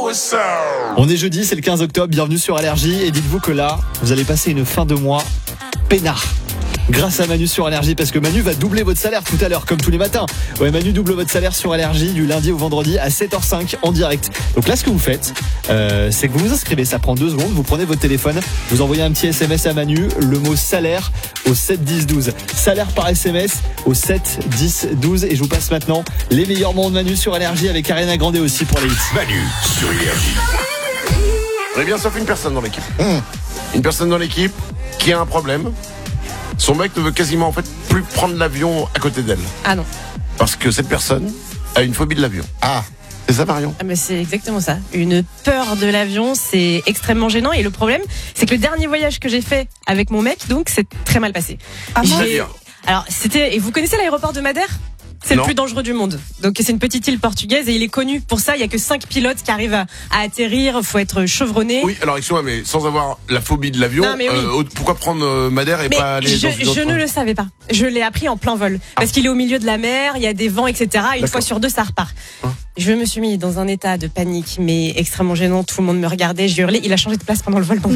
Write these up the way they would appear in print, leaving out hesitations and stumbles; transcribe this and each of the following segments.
On est jeudi, c'est le 15 octobre, bienvenue sur Allergie. Et dites-vous que là, vous allez passer une fin de mois peinard. Grâce à Manu sur Allergie, parce que Manu va doubler votre salaire tout à l'heure, comme tous les matins. Ouais, Manu double votre salaire sur Allergie du lundi au vendredi à 7h05 en direct. Donc là, ce que vous faites, c'est que vous vous inscrivez, ça prend 2 secondes, vous prenez votre téléphone, vous envoyez un petit SMS à Manu, le mot salaire au 7 10 12. Salaire par SMS au 7 10 12. Et je vous passe maintenant les meilleurs moments de Manu sur Allergie avec Ariana Grande aussi pour les hits. Manu sur Énergie. On est bien sauf une personne dans l'équipe. Une personne dans l'équipe qui a un problème. Son mec ne veut quasiment en fait plus prendre l'avion à côté d'elle. Ah non. Parce que cette personne a une phobie de l'avion. Ah, c'est ça Marion? Ah mais c'est exactement ça. Une peur de l'avion, c'est extrêmement gênant. Et le problème, c'est que le dernier voyage que j'ai fait avec mon mec, donc, c'est très mal passé. Ah bon? Alors, et vous connaissez l'aéroport de Madère? C'est Non. le plus dangereux du monde. Donc c'est une petite île portugaise et il est connu pour ça. Il y a que 5 pilotes qui arrivent à atterrir. Faut être chevronné. Oui, alors excuse-moi, mais sans avoir la phobie de l'avion, Non, mais oui. pourquoi prendre Madère et Mais pas aller dans une autre... je ne le savais pas. Je l'ai appris en plein vol. Parce qu'il est au milieu de la mer, il y a des vents, etc. Une D'accord. fois sur 2, ça repart. Je me suis mis dans un état de panique, mais extrêmement gênant. Tout le monde me regardait, j'ai hurlé. Il a changé de place pendant le vol. Non.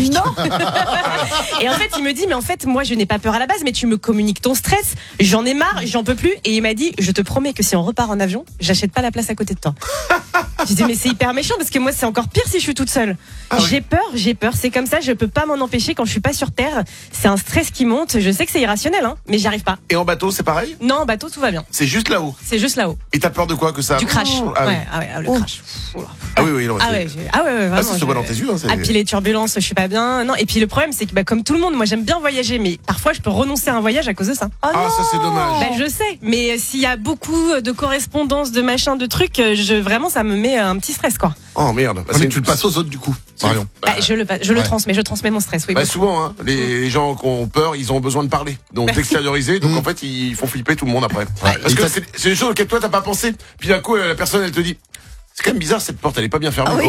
Et en fait, il me dit, mais en fait, moi, je n'ai pas peur à la base, mais tu me communiques ton stress. J'en ai marre, j'en peux plus. Et il m'a dit, je te promets que si on repart en avion, j'achète pas la place à côté de toi. J'ai dit, mais c'est hyper méchant parce que moi, c'est encore pire si je suis toute seule. J'ai peur. C'est comme ça, je peux pas m'en empêcher quand je suis pas sur terre. C'est un stress qui monte. Je sais que c'est irrationnel, hein, mais j'y arrive pas. Et en bateau, c'est pareil? Non, en bateau, tout va bien. C'est juste là-haut. C'est juste là-haut. Et t'as peur de quoi que ça? Du crash. Ah oui. Le crash. Oula. Ah oui, non, Ah ouais, vraiment. ça se voit dans tes yeux. Hein, Ah, puis les turbulences, je suis pas bien. Non, et puis le problème, c'est que comme tout le monde, moi j'aime bien voyager, mais parfois je peux renoncer à un voyage à cause de ça. ça c'est dommage. Je sais, mais s'il y a beaucoup de correspondances, de machins, de trucs, vraiment ça me met un petit stress quoi. Oh merde. Mais tu le passes aux autres du coup, Marion. Je le transmets mon stress. Oui. Souvent, hein, les gens qui ont peur, ils ont besoin de parler, donc d'extérioriser. Donc en fait, ils font flipper tout le monde après. Parce que c'est des choses auxquelles toi t'as pas pensé. Puis d'un coup, la personne elle te dit. C'est quand même bizarre cette porte, elle est pas bien fermée.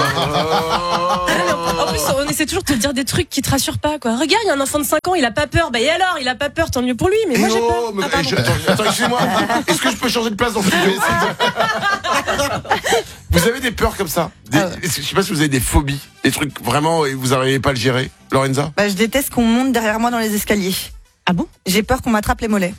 En plus, on essaie toujours de te dire des trucs qui te rassurent pas, quoi. Regarde, il y a un enfant de 5 ans, il a pas peur. Et alors, il a pas peur, tant mieux pour lui, mais moi j'ai peur. Attends, excusez-moi. Est-ce que je peux changer de place dans ce studio? Vous avez des peurs comme ça? Je sais pas si vous avez des phobies, des trucs vraiment et vous n'arrivez pas à le gérer. Lorenza? Je déteste qu'on monte derrière moi dans les escaliers. Ah bon? J'ai peur qu'on m'attrape les mollets.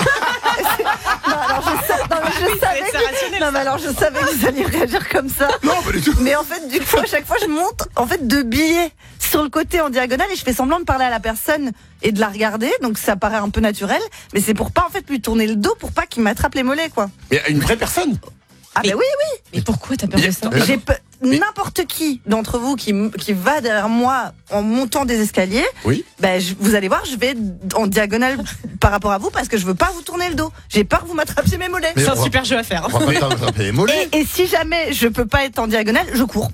Je savais que vous alliez réagir comme ça. Non, pas du tout. Mais en fait, du coup, à chaque fois, je monte de billets sur le côté en diagonale et je fais semblant de parler à la personne et de la regarder. Donc ça paraît un peu naturel, mais c'est pour pas en fait lui tourner le dos pour pas qu'il m'attrape les mollets, quoi. Mais une vraie personne? Oui. Mais pourquoi t'as peur de ça? J'ai n'importe qui d'entre vous qui va derrière moi en montant des escaliers, vous allez voir, je vais en diagonale par rapport à vous parce que je veux pas vous tourner le dos. J'ai peur que vous m'attrapiez mes mollets. C'est un super jeu à faire. On va pas t'attraper les mollets. Et si jamais je peux pas être en diagonale, je cours.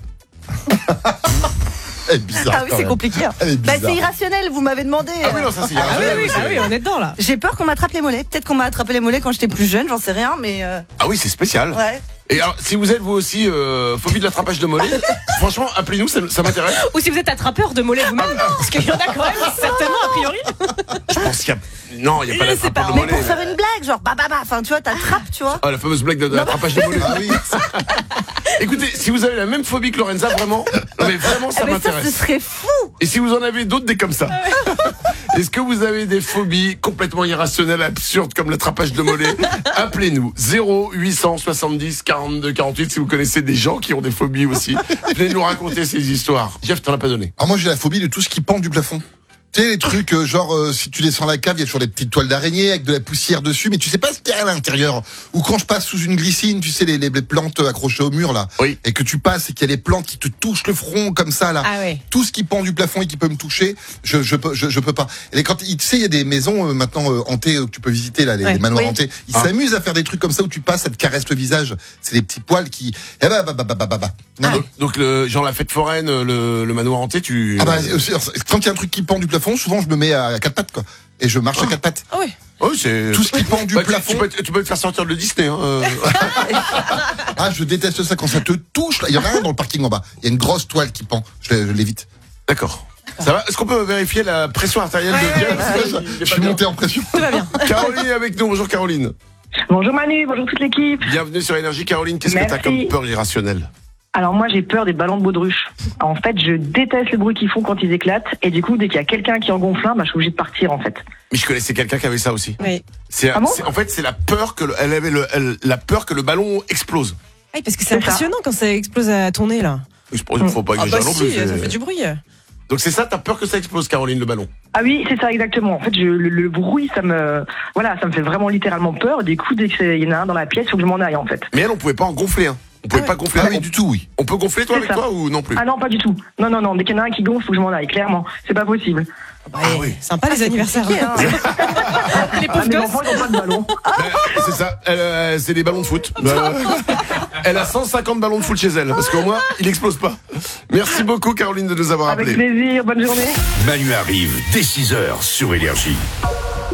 Elle est bizarre. Ah oui, c'est compliqué. Hein. C'est irrationnel, vous m'avez demandé. Ah oui, non, ça c'est irrationnel. On est dedans là. J'ai peur qu'on m'attrape les mollets. Peut-être qu'on m'a attrapé les mollets quand j'étais plus jeune, j'en sais rien, mais. Ah oui, c'est spécial. Ouais. Et alors, si vous êtes vous aussi phobie de l'attrapage de mollets, franchement, appelez-nous, ça m'intéresse. Ou si vous êtes attrapeur de mollets vous-même, parce qu'il y en a quand même certainement a priori. Je pense qu'il y a. Non, il n'y a pas d'attrapage de Mais mollets. pour faire une blague, genre enfin tu vois, t'attrapes, tu vois. Ah, la fameuse blague de l'attrapage de mollets. Ah oui. Écoutez, si vous avez la même phobie que Lorenza, vraiment, ça mais m'intéresse. Ça, ce serait fou. Et si vous en avez d'autres, des comme ça. Est-ce que vous avez des phobies complètement irrationnelles, absurdes, comme l'attrapage de mollets? Appelez-nous 0870 42 48 si vous connaissez des gens qui ont des phobies aussi. Venez nous raconter ces histoires. Jeff, t'en as pas donné? Alors moi j'ai la phobie de tout ce qui pend du plafond. Tu sais, les trucs, si tu descends la cave, il y a toujours des petites toiles d'araignée avec de la poussière dessus, mais tu sais pas ce qu'il y a à l'intérieur. Ou quand je passe sous une glycine, tu sais, les plantes accrochées au mur, là. Oui. Et que tu passes et qu'il y a les plantes qui te touchent le front, comme ça, là. Ah ouais. Tout ce qui pend du plafond et qui peut me toucher, je peux pas. Et quand, tu sais, il y a des maisons, maintenant, hantées, que tu peux visiter, là, les manoirs hantés. Ils s'amusent à faire des trucs comme ça où tu passes, ça te caresse le visage. C'est des petits poils qui, Donc, genre la fête foraine, le manoir hanté, tu... quand il y a un truc qui pend du plafond, souvent, je me mets à 4 pattes, quoi. Et je marche à 4 pattes. Ah oui. Oui, c'est... Tout ce qui pend du plafond. Tu peux te faire sortir de Disney, hein. Je déteste ça quand ça te touche. Il y en a un dans le parking en bas. Il y a une grosse toile qui pend. Je l'évite. D'accord. Ça va? Est-ce qu'on peut vérifier la pression artérielle de Jeff? Je suis monté en pression. Tout va bien. Caroline est avec nous. Bonjour Caroline. Bonjour Manu, bonjour toute l'équipe. Bienvenue sur Énergie. Caroline, qu'est-ce que t'as comme peur irrationnelle? Alors moi j'ai peur des ballons de baudruche. En fait, je déteste le bruit qu'ils font quand ils éclatent et du coup dès qu'il y a quelqu'un qui en gonfle un, je suis obligée de partir en fait. Mais je connaissais quelqu'un qui avait ça aussi. Oui. En fait, c'est la peur que elle avait la peur que le ballon explose. Oui, parce que c'est impressionnant quand ça explose à ton nez là. Il faut pas exagérer non plus. Ça fait du bruit. Donc c'est ça, t'as peur que ça explose, Caroline, le ballon? Ah oui, c'est ça exactement. En fait, le bruit, ça me fait vraiment littéralement peur. Du coup, dès qu'il y en a un dans la pièce, il faut que je m'en aille en fait. Mais elle, on pouvait pas en gonfler. Hein. On pouvait pas gonfler. Ah oui, du tout, oui. On peut gonfler toi C'est avec ça. toi ou non plus? Ah non, pas du tout. Non. Dès qu'il y en a un qui gonfle, faut que je m'en aille. Clairement, c'est pas possible. Oui. Sympa les anniversaires. Hein. Les Ah, pauvres mes gosses. enfants, ils ont pas de ballon. C'est ça. C'est des ballons de foot. Elle a 150 ballons de foot chez elle parce qu'au moins il explose pas. Merci beaucoup Caroline de nous avoir Avec appelés. plaisir. Bonne journée. Manu arrive dès 6h sur Énergie.